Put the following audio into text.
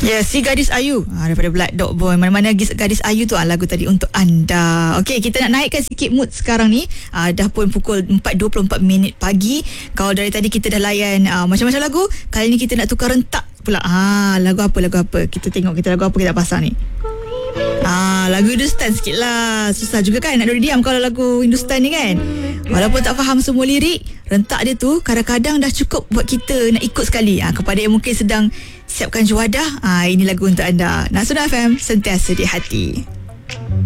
Ya, Si Gadis Ayu daripada Black Dog Boy. Mana-mana Gadis Ayu tu lagu tadi untuk anda. Okey, kita nak naikkan sikit mood sekarang ni. Dah pun pukul 4.24 pagi. Kalau dari tadi kita dah layan macam-macam lagu, kali ni kita nak tukar rentak pula. Lagu apa? Kita tengok lagu apa kita pasang ni. Lagu Hindustan sikit lah. Susah juga kan nak duduk diam kalau lagu Hindustan ni kan. Walaupun tak faham semua lirik, rentak dia tu kadang-kadang dah cukup buat kita nak ikut sekali. Kepada yang mungkin sedang siapkan juadah, ini lagu untuk anda. Nasuna FM, sentiasa di hati.